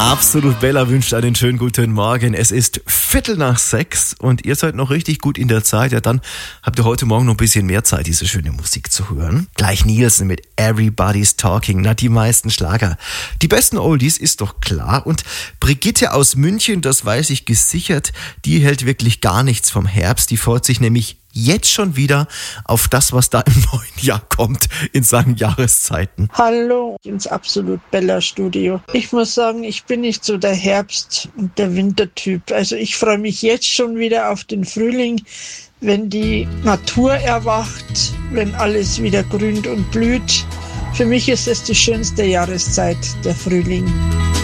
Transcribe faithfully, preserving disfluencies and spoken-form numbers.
Absolut Bella wünscht einen schönen guten Morgen. Es ist Viertel nach sechs und ihr seid noch richtig gut in der Zeit. Ja, dann habt ihr heute Morgen noch ein bisschen mehr Zeit, diese schöne Musik zu hören. Gleich Nielsen mit Everybody's Talking. Na, die meisten Schlager. Die besten Oldies ist doch klar. Und Brigitte aus München, das weiß ich gesichert, die hält wirklich gar nichts vom Herbst. Die freut sich nämlich jetzt schon wieder auf das, was da im neuen Jahr kommt, in Sachen Jahreszeiten. Hallo ins Absolut Bella Studio. Ich muss sagen, ich bin nicht so der Herbst- und der Wintertyp. Also ich freue mich jetzt schon wieder auf den Frühling, wenn die Natur erwacht, wenn alles wieder grünt und blüht. Für mich ist es die schönste Jahreszeit, der Frühling.